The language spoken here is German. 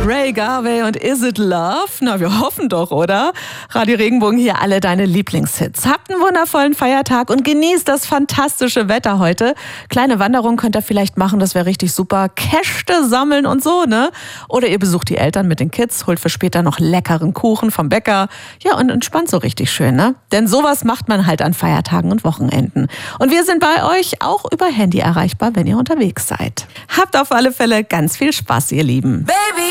Ray Garvey und Is It Love? Na, wir hoffen doch, oder? Radio Regenbogen, hier alle deine Lieblingshits. Habt einen wundervollen Feiertag und genießt das fantastische Wetter heute. Kleine Wanderung könnt ihr vielleicht machen, das wäre richtig super. Käste sammeln und so, ne? Oder ihr besucht die Eltern mit den Kids, holt für später noch leckeren Kuchen vom Bäcker. Ja, und entspannt so richtig schön, ne? Denn sowas macht man halt an Feiertagen und Wochenenden. Und wir sind bei euch auch über Handy erreichbar, wenn ihr unterwegs seid. Habt auf alle Fälle ganz viel Spaß, ihr Lieben. Baby.